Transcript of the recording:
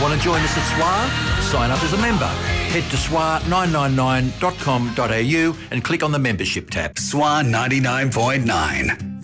Want to join us at SWA? Sign up as a member. Head to swa999.com.au and click on the membership tab. SWA 99.9.